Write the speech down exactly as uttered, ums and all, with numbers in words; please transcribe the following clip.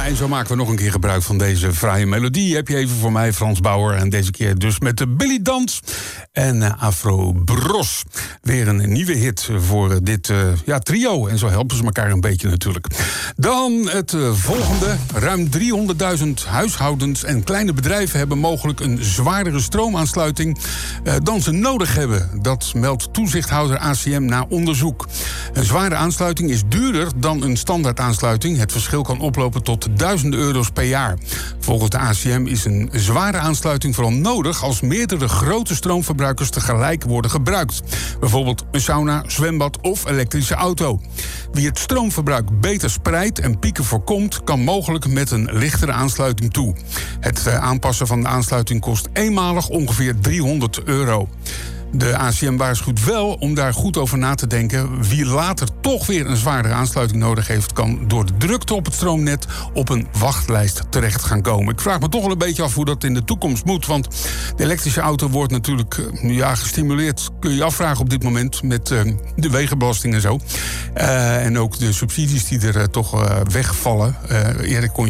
Ja, en zo maken we nog een keer gebruik van deze fraaie melodie. Heb je even voor mij, Frans Bauer. En deze keer dus met de Billy Dans en uh, Afro Bros. Weer een nieuwe hit voor uh, dit uh, ja, trio. En zo helpen ze elkaar een beetje natuurlijk. Dan het uh, volgende. Ruim driehonderdduizend huishoudens en kleine bedrijven hebben mogelijk een zwaardere stroomaansluiting uh, dan ze nodig hebben. Dat meldt toezichthouder A C M na onderzoek. Een zware aansluiting is duurder dan een standaard aansluiting. Het verschil kan oplopen tot duizenden euro's per jaar. Volgens de A C M is een zware aansluiting vooral nodig als meerdere grote stroomverbruikers tegelijk worden gebruikt. Bijvoorbeeld een sauna, zwembad of elektrische auto. Wie het stroomverbruik beter spreidt en pieken voorkomt, kan mogelijk met een lichtere aansluiting toe. Het aanpassen van de aansluiting kost eenmalig ongeveer driehonderd euro. De A C M waarschuwt wel om daar goed over na te denken. Wie later toch weer een zwaardere aansluiting nodig heeft, kan door de drukte op het stroomnet op een wachtlijst terecht gaan komen. Ik vraag me toch wel een beetje af hoe dat in de toekomst moet. Want de elektrische auto wordt natuurlijk ja, gestimuleerd. Kun je je afvragen op dit moment met uh, de wegenbelasting en zo. Uh, en ook de subsidies die er uh, toch uh, wegvallen. Uh, Erik, kon